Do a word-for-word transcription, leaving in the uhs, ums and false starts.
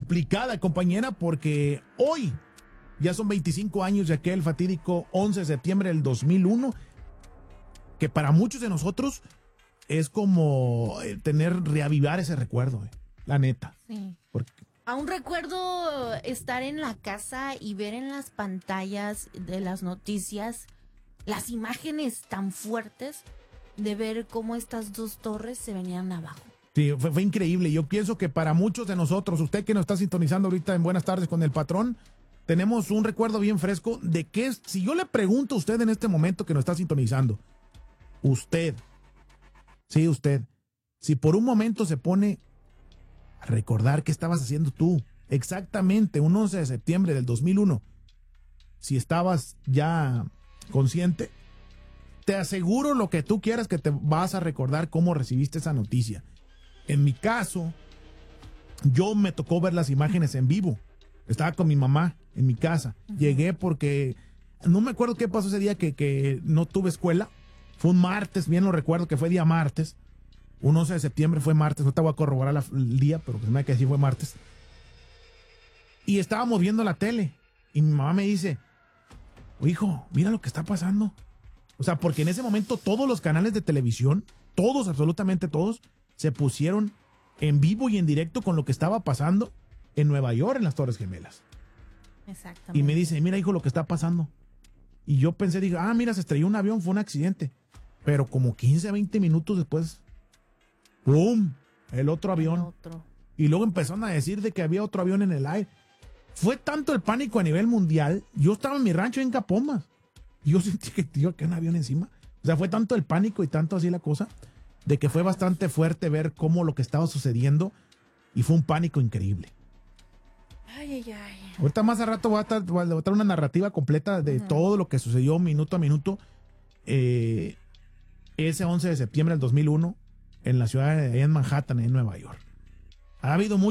complicada, compañera, porque hoy ya son veinticinco años de aquel fatídico once de septiembre del dos mil uno, que para muchos de nosotros es como tener, reavivar ese recuerdo, eh, la neta. Sí. Porque Aún recuerdo estar en la casa y ver en las pantallas de las noticias las imágenes tan fuertes de ver cómo estas dos torres se venían abajo. sí, fue, fue increíble. Yo pienso que para muchos de nosotros, usted que nos está sintonizando ahorita en Buenas Tardes con el Patrón, tenemos un recuerdo bien fresco de que es, si yo le pregunto a usted en este momento que nos está sintonizando, usted, sí, usted, si por un momento se pone a recordar qué estabas haciendo tú, exactamente un once de septiembre del dos mil uno, si estabas ya consciente, te aseguro lo que tú quieras que te vas a recordar cómo recibiste esa noticia. En mi caso, yo me tocó ver las imágenes en vivo. Estaba con mi mamá en mi casa. Uh-huh. Llegué porque no me acuerdo qué pasó ese día que, que no tuve escuela. Fue un martes, bien lo recuerdo que fue día martes. Un once de septiembre fue martes. No te voy a corroborar la, el día, pero se me da que sí fue martes. Y estábamos viendo la tele. Y mi mamá me dice, oh, hijo, mira lo que está pasando. O sea, porque en ese momento todos los canales de televisión, todos, absolutamente todos, se pusieron en vivo y en directo con lo que estaba pasando en Nueva York, en las Torres Gemelas. Exactamente. Y me dice, mira, hijo, lo que está pasando. Y yo pensé, dije, ah, mira, se estrelló un avión, fue un accidente. Pero como quince, veinte minutos después, ¡pum!, el otro avión. El otro. Y luego empezaron a decir de que había otro avión en el aire. Fue tanto el pánico a nivel mundial. Yo estaba en mi rancho en Capomas. Y yo sentí que tío, que un avión encima. O sea, fue tanto el pánico y tanto así la cosa, de que fue bastante fuerte ver cómo lo que estaba sucediendo. Y fue un pánico increíble. Ay, ay, ay. Ahorita más a rato voy a traer, voy a traer una narrativa completa de uh-huh. todo lo que sucedió minuto a minuto eh, ese once de septiembre del dos mil uno en la ciudad de en Manhattan, en Nueva York. Ha habido mucho